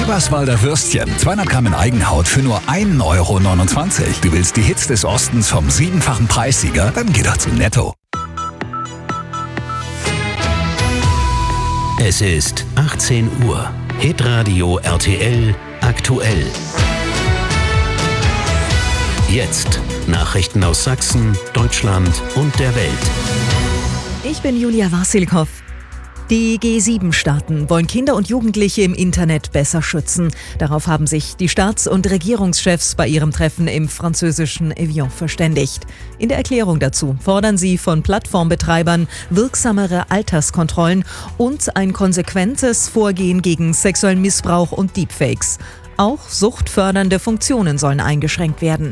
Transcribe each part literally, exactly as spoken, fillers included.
Eberswalder Würstchen, zweihundert Gramm in Eigenhaut für nur ein Euro neunundzwanzig. Du willst die Hits des Ostens vom siebenfachen Preissieger? Dann geh doch zu Netto. Es ist achtzehn Uhr. Hitradio R T L aktuell. Jetzt Nachrichten aus Sachsen, Deutschland und der Welt. Ich bin Julia Wasilkow. Die G sieben Staaten wollen Kinder und Jugendliche im Internet besser schützen. Darauf haben sich die Staats- und Regierungschefs bei ihrem Treffen im französischen Evian verständigt. In der Erklärung dazu fordern sie von Plattformbetreibern wirksamere Alterskontrollen und ein konsequentes Vorgehen gegen sexuellen Missbrauch und Deepfakes. Auch suchtfördernde Funktionen sollen eingeschränkt werden.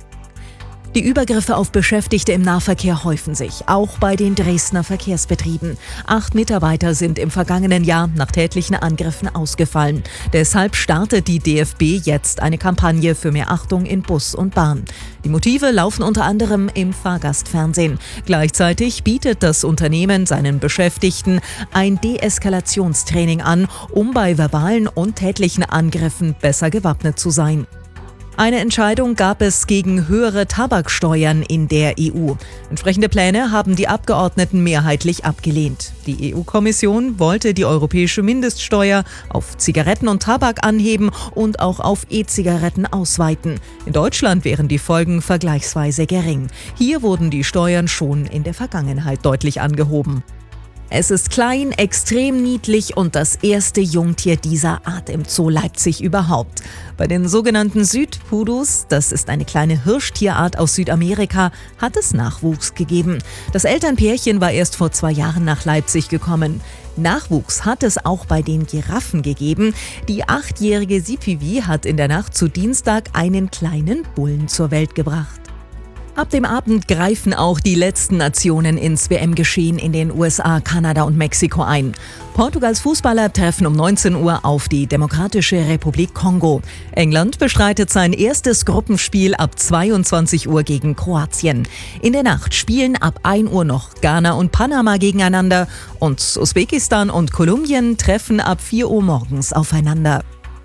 Die Übergriffe auf Beschäftigte im Nahverkehr häufen sich, auch bei den Dresdner Verkehrsbetrieben. Acht Mitarbeiter sind im vergangenen Jahr nach tätlichen Angriffen ausgefallen. Deshalb startet die D F B jetzt eine Kampagne für mehr Achtung in Bus und Bahn. Die Motive laufen unter anderem im Fahrgastfernsehen. Gleichzeitig bietet das Unternehmen seinen Beschäftigten ein Deeskalationstraining an, um bei verbalen und tätlichen Angriffen besser gewappnet zu sein. Eine Entscheidung gab es gegen höhere Tabaksteuern in der E U. Entsprechende Pläne haben die Abgeordneten mehrheitlich abgelehnt. Die E U-Kommission wollte die europäische Mindeststeuer auf Zigaretten und Tabak anheben und auch auf E-Zigaretten ausweiten. In Deutschland wären die Folgen vergleichsweise gering. Hier wurden die Steuern schon in der Vergangenheit deutlich angehoben. Es ist klein, extrem niedlich und das erste Jungtier dieser Art im Zoo Leipzig überhaupt. Bei den sogenannten Südpudus, das ist eine kleine Hirschtierart aus Südamerika, hat es Nachwuchs gegeben. Das Elternpärchen war erst vor zwei Jahren nach Leipzig gekommen. Nachwuchs hat es auch bei den Giraffen gegeben. Die achtjährige Sipivi hat in der Nacht zu Dienstag einen kleinen Bullen zur Welt gebracht. Ab dem Abend greifen auch die letzten Nationen ins W M-Geschehen in den U S A, Kanada und Mexiko ein. Portugals Fußballer treffen um neunzehn Uhr auf die Demokratische Republik Kongo. England bestreitet sein erstes Gruppenspiel ab zweiundzwanzig Uhr gegen Kroatien. In der Nacht spielen ab ein Uhr noch Ghana und Panama gegeneinander und Usbekistan und Kolumbien treffen ab vier Uhr morgens aufeinander.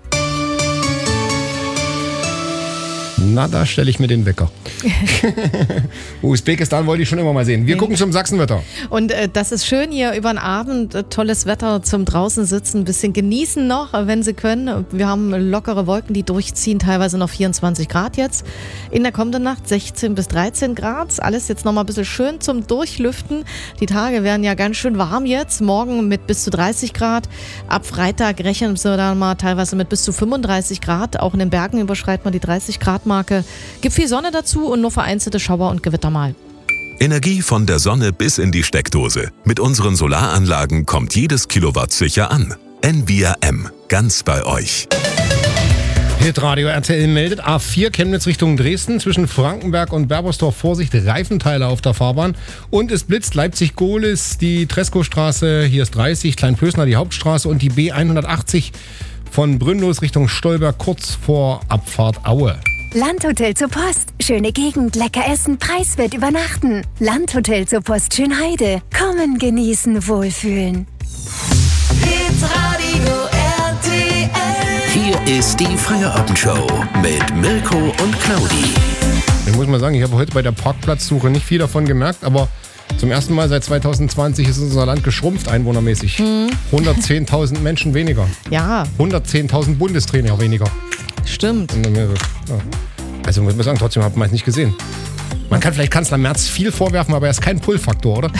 Na, da stelle ich mir den Wecker. Usbekistan wollte ich schon immer mal sehen. Wir gucken zum Sachsenwetter. Und äh, das ist schön hier über den Abend. Äh, tolles Wetter zum draußen sitzen, ein bisschen genießen noch, wenn Sie können. Wir haben lockere Wolken, die durchziehen, teilweise noch vierundzwanzig Grad jetzt. In der kommenden Nacht sechzehn bis dreizehn Grad. Alles jetzt noch mal ein bisschen schön zum Durchlüften. Die Tage werden ja ganz schön warm jetzt. Morgen mit bis zu dreißig Grad. Ab Freitag rechnen wir dann mal teilweise mit bis zu fünfunddreißig Grad. Auch in den Bergen überschreitet man die dreißig Grad Marke. Gibt viel Sonne dazu und nur vereinzelte Schauer und Gewitter mal. Energie von der Sonne bis in die Steckdose. Mit unseren Solaranlagen kommt jedes Kilowatt sicher an. N V R M, ganz bei euch. Hitradio R T L meldet A vier Chemnitz Richtung Dresden zwischen Frankenberg und Berbersdorf. Vorsicht, Reifenteile auf der Fahrbahn. Und es blitzt Leipzig-Gohlis, die Treskostraße, hier ist dreißig, Kleinpösner die Hauptstraße und die B hundertachtzig von Brünnlos Richtung Stolberg kurz vor Abfahrt Aue. Landhotel zur Post. Schöne Gegend, lecker essen, preiswert übernachten. Landhotel zur Post Schönheide. Kommen, genießen, wohlfühlen. Hitradio R T L. Hier ist die Feierabendshow mit Mirko und Claudi. Ich muss mal sagen, ich habe heute bei der Parkplatzsuche nicht viel davon gemerkt, aber zum ersten Mal seit zweitausendzwanzig ist unser Land geschrumpft einwohnermäßig. Hm. hundertzehntausend Menschen weniger. Ja. hundertzehntausend Bundestrainer weniger. Stimmt. Und dann, ja. Also muss man sagen, trotzdem hat man es nicht gesehen. Man kann vielleicht Kanzler Merz viel vorwerfen, aber er ist kein Pull-Faktor, oder?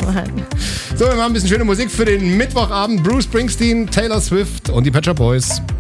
So, wir machen ein bisschen schöne Musik für den Mittwochabend. Bruce Springsteen, Taylor Swift und die Pet Shop Boys.